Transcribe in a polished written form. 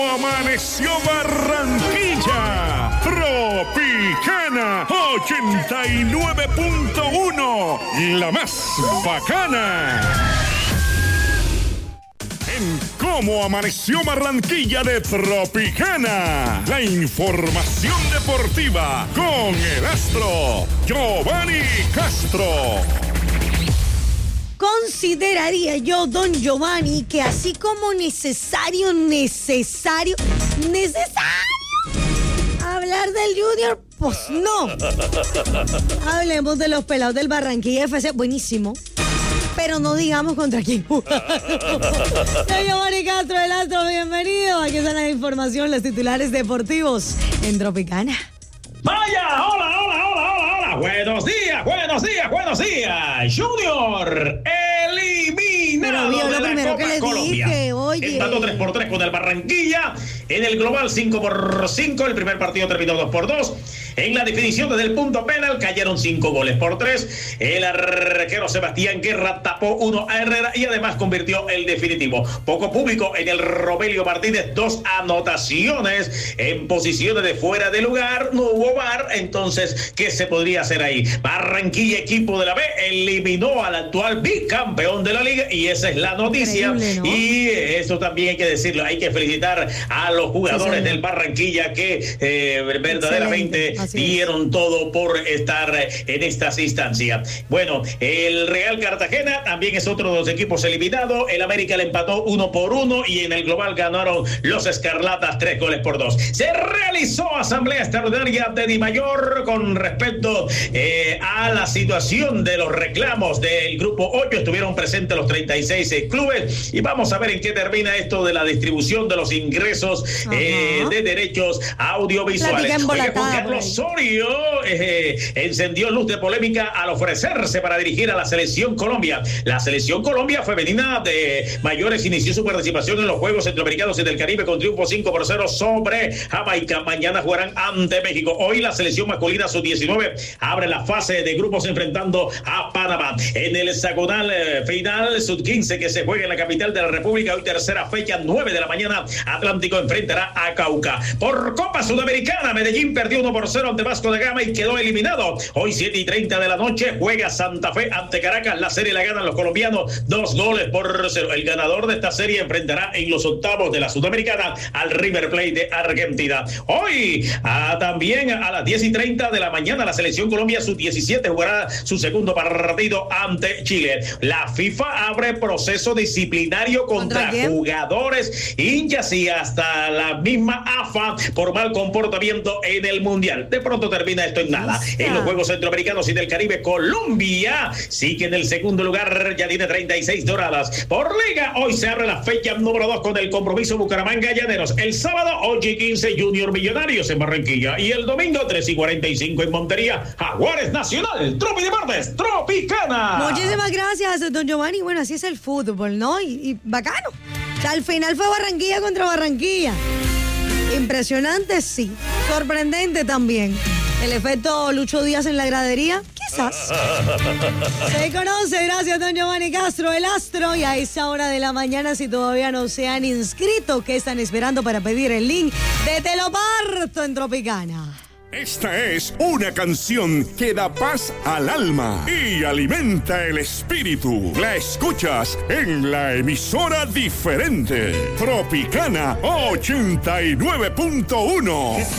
Amaneció Barranquilla, Tropicana 89.1, la más bacana. En Cómo Amaneció Barranquilla de Tropicana, la información deportiva con el astro Giovanni Castro. Consideraría yo, don Giovanni, que así como necesario hablar del Junior, pues no. Hablemos de los pelados del Barranquilla FC, buenísimo. Pero no digamos contra quién jugaron. Soy Giovanni Castro, el astro, bienvenido. Aquí están la información, los titulares deportivos en Tropicana. ¡Vaya! ¡Hola! ¡Buenos días! Junior eliminado de la Copa Colombia. Dije, oye. Empató 3-3 con el Barranquilla. En el global 5-5. El primer partido terminó 2-2. En la definición desde el punto penal cayeron 5-3. El arquero Sebastián Guerra tapó 1 a Herrera y además convirtió el definitivo. Poco público en el Rogelio Martínez, 2 anotaciones en posiciones de fuera de lugar. No hubo VAR, entonces, ¿qué se podría hacer ahí? Barranquilla, equipo de la B, eliminó al actual bicampeón de la liga y esa es la noticia. Increíble, ¿no? Y eso también hay que decirlo, hay que felicitar a los jugadores del Barranquilla que verdaderamente dieron todo por estar en estas instancias. Bueno, el Real Cartagena también es otro de los equipos eliminados. El América le empató 1-1 y en el global ganaron los Escarlatas 3-2. Se realizó asamblea extraordinaria de Dimayor con respecto a la situación de los reclamos del grupo 8. Estuvieron presentes los 36 clubes y vamos a ver en qué termina esto de la distribución de los ingresos de derechos audiovisuales. Oiga, Juan Carlos Osorio encendió luz de polémica al ofrecerse para dirigir a la Selección Colombia. La Selección Colombia femenina de mayores inició su participación en los Juegos Centroamericanos y del Caribe con triunfo 5-0 sobre Jamaica. Mañana jugarán ante México. Hoy la selección masculina sub-19 abre la fase de grupos enfrentando a Panamá. En el hexagonal final sub-15 que se juega en la capital de la República, hoy tercera fecha, 9 de la mañana, Atlántico enfrentará a Cauca. Por Copa Sudamericana, Medellín perdió 1-0 ante Vasco da Gama y quedó eliminado. Hoy 7:30 de la noche juega Santa Fe ante Caracas. La serie la ganan los colombianos 2-0. El ganador de esta serie enfrentará en los octavos de la Sudamericana al River Plate de Argentina. Hoy también a las 10:30 de la mañana la Selección Colombia sub-17 jugará su segundo partido ante Chile. La FIFA abre proceso disciplinario contra jugadores, hinchas y hasta la misma AFA por mal comportamiento en el Mundial. De pronto termina esto en nada. En los Juegos Centroamericanos y del Caribe, Colombia sigue en el segundo lugar, ya tiene 36 doradas. Por Liga, hoy se abre la fecha número 2 con el compromiso Bucaramanga-Llaneros. El sábado, 8:15, Junior Millonarios en Barranquilla. Y el domingo, 3:45 en Montería, Jaguares Nacional. Tropi Deportes, Tropicana. Muchísimas gracias, don Giovanni. Bueno, así es el fútbol, ¿no? Y bacano. O sea, al final fue Barranquilla contra Barranquilla. Impresionante, sí. Sorprendente también. El efecto Lucho Díaz en la gradería, quizás. Se conoce, gracias, don Giovanni Castro, el astro. Y a esa hora de la mañana, si todavía no se han inscrito, ¿qué están esperando para pedir el link de Te lo parto en Tropicana? Esta es una canción que da paz al alma y alimenta el espíritu. La escuchas en la emisora diferente, Tropicana 89.1.